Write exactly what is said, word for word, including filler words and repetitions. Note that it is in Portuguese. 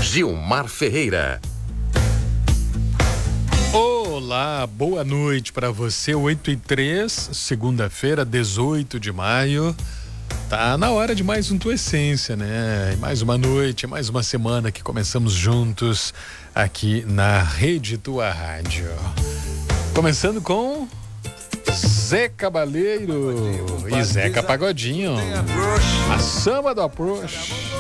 Gilmar Ferreira. Olá, boa noite para você, oito e três, segunda-feira, dezoito de maio. Tá na hora de mais um Tua Essência, né? Mais uma noite, mais uma semana que começamos juntos aqui na Rede Tua Rádio. Começando com Zé Cabaleiro e Zeca Pagodinho. A samba do approach.